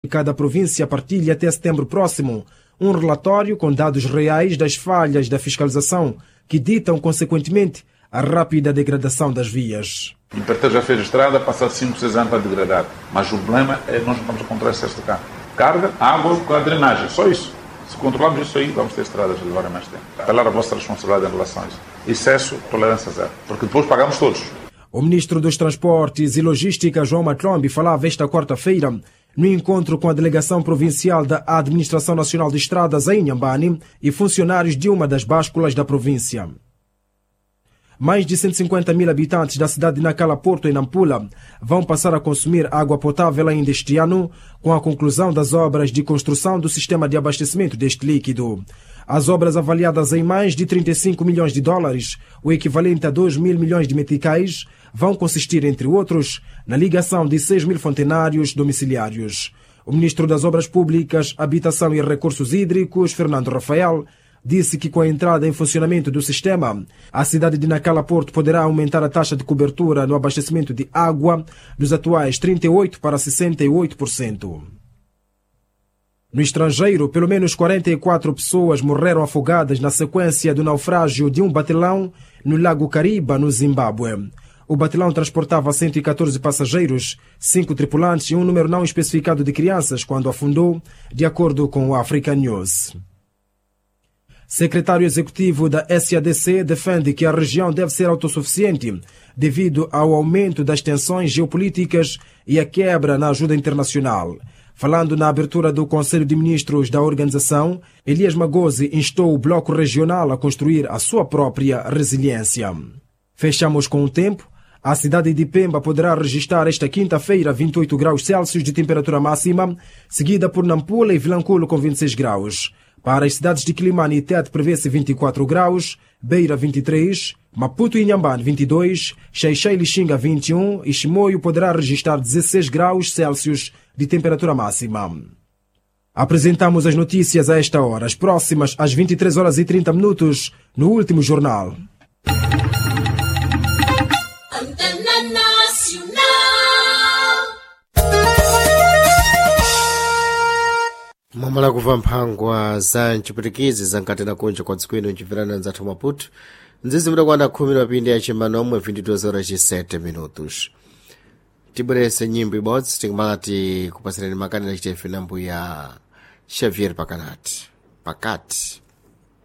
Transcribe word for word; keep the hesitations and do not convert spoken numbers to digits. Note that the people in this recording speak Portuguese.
Cada província partilha até setembro próximo um relatório com dados reais das falhas da fiscalização que ditam, consequentemente, a rápida degradação das vias. O empreiteiro já fez a estrada, passa cinco, seis anos para degradar. Mas o problema é que nós não vamos encontrar excesso de carga. Carga, água com a drenagem, só isso. Se controlarmos isso aí, vamos ter estradas a levar mais tempo. Apelar a vossa responsabilidade em relação a isso. Excesso, tolerância zero. Porque depois pagamos todos. O ministro dos Transportes e Logística, João Matlombi, falava esta quarta-feira no encontro com a Delegação Provincial da Administração Nacional de Estradas em Inhambane e funcionários de uma das básculas da província. Mais de cento e cinquenta mil habitantes da cidade de Nacala Porto, em Nampula, vão passar a consumir água potável ainda este ano, com a conclusão das obras de construção do sistema de abastecimento deste líquido. As obras, avaliadas em mais de trinta e cinco milhões de dólares, o equivalente a dois mil milhões de meticais, vão consistir, entre outros, na ligação de seis mil fontenários domiciliários. O ministro das Obras Públicas, Habitação e Recursos Hídricos, Fernando Rafael, disse que com a entrada em funcionamento do sistema, a cidade de Nacala Porto poderá aumentar a taxa de cobertura no abastecimento de água dos atuais trinta e oito por cento para sessenta e oito por cento. No estrangeiro, pelo menos quarenta e quatro pessoas morreram afogadas na sequência do naufrágio de um batelão no Lago Kariba, no Zimbábue. O batelão transportava cento e catorze passageiros, cinco tripulantes e um número não especificado de crianças quando afundou, de acordo com o Africa News. Secretário Executivo da S A D C defende que a região deve ser autossuficiente devido ao aumento das tensões geopolíticas e a quebra na ajuda internacional. Falando na abertura do Conselho de Ministros da organização, Elias Magosi instou o Bloco Regional a construir a sua própria resiliência. Fechamos com o tempo. A cidade de Pemba poderá registrar esta quinta-feira vinte e oito graus Celsius de temperatura máxima, seguida por Nampula e Vilanculo com vinte e seis graus. Para as cidades de Quilimane e Tete prevê-se vinte e quatro graus, Beira vinte e três, Maputo e Inhambane vinte e dois, Xai-Xai e Lixinga vinte e um e Chimoio poderá registrar dezesseis graus Celsius de temperatura máxima. Apresentamos as notícias a esta hora, as próximas às vinte e três horas e trinta minutos, no último jornal. Mamala kuva mphangwa za mchipwitikizi zankatena kunja kwa dzikwino mchipirana nzathu Maputo nzizi mudakwana khumi na pindi ya chimano omwe vinte e duas horas e sete minutos. Tibwerese nyimbo ibodzi tikumati kupasirani makanena chitefe na mbuya Xavier Pakanati pakati